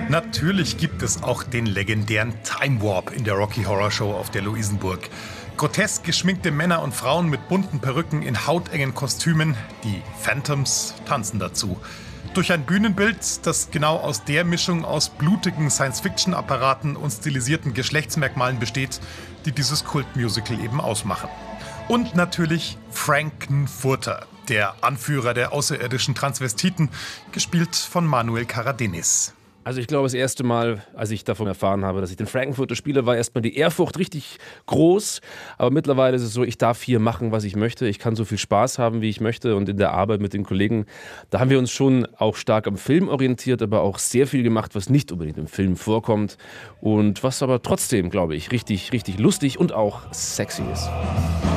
Natürlich gibt es auch den legendären Time Warp in der Rocky Horror Show auf der Luisenburg. Grotesk geschminkte Männer und Frauen mit bunten Perücken in hautengen Kostümen, die Phantoms, tanzen dazu. Durch ein Bühnenbild, das genau aus der Mischung aus blutigen Science-Fiction-Apparaten und stilisierten Geschlechtsmerkmalen besteht, die dieses Kultmusical eben ausmachen. Und natürlich Frankenfurter, der Anführer der außerirdischen Transvestiten, gespielt von Manuel Carradenis. Also ich glaube, das erste Mal, als ich davon erfahren habe, dass ich den Frankenfurter spiele, war erstmal die Ehrfurcht richtig groß. Aber mittlerweile ist es so, ich darf hier machen, was ich möchte. Ich kann so viel Spaß haben, wie ich möchte. Und in der Arbeit mit den Kollegen, da haben wir uns schon auch stark am Film orientiert, aber auch sehr viel gemacht, was nicht unbedingt im Film vorkommt. Und was aber trotzdem, glaube ich, richtig, richtig lustig und auch sexy ist.